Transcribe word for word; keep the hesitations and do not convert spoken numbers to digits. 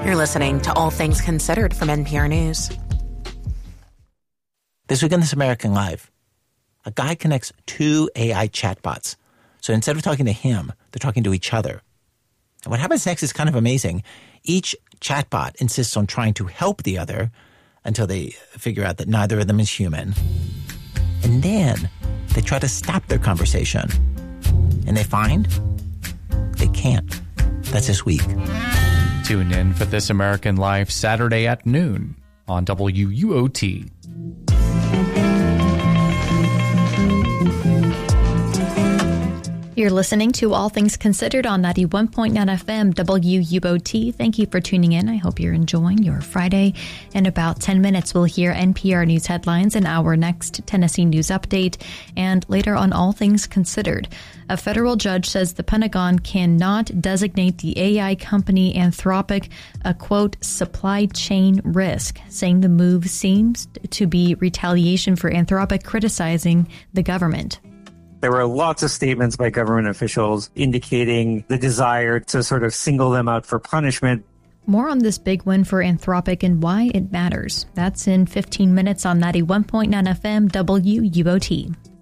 You're listening to All Things Considered from N P R News. This week on This American Life, a guy connects two A I chatbots. So instead of talking to him, they're talking to each other. And what happens next is kind of amazing. Each chatbot insists on trying to help the other until they figure out that neither of them is human. And then they try to stop their conversation. And they find they can't. That's this week. Tune in for This American Life Saturday at noon on W U O T. You're listening to All Things Considered on ninety-one point nine F M W U O T. Thank you for tuning in. I hope you're enjoying your Friday. In about ten minutes, we'll hear N P R News headlines in our next Tennessee News Update. And later on All Things Considered, a federal judge says the Pentagon cannot designate the A I company Anthropic a, quote, supply chain risk, saying the move seems to be retaliation for Anthropic criticizing the government. There were lots of statements by government officials indicating the desire to sort of single them out for punishment. More on this big win for Anthropic and why it matters. That's in fifteen minutes on ninety-one point nine F M W U O T.